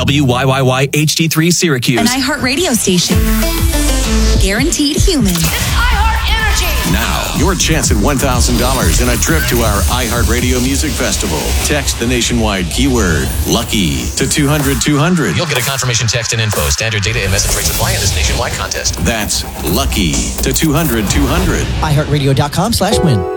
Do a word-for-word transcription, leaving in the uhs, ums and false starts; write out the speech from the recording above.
W Y Y Y H D three Syracuse. An iHeart radio station. Guaranteed human. It's iHeart Energy. Now, your chance at one thousand dollars and a trip to our iHeartRadio Music Festival. Text the nationwide keyword LUCKY to two hundred two hundred. You'll get a confirmation text and info. Standard data and message rates apply in this nationwide contest. That's LUCKY to two hundred two hundred. iHeartRadio.com slash win.